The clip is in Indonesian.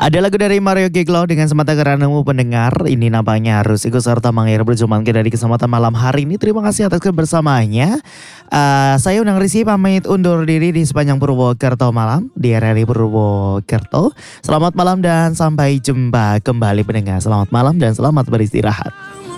Ada lagu dari Mario Giglo dengan Semata Karenamu pendengar. Ini nampaknya harus ikut serta mengakhiri perjumpaan kita di kesempatan malam hari ini. Terima kasih atas kebersamaannya. Saya Unang Rizky pamit undur diri di sepanjang Purwokerto malam. Di RRI Purwokerto. Selamat malam dan sampai jumpa kembali pendengar. Selamat malam dan selamat beristirahat.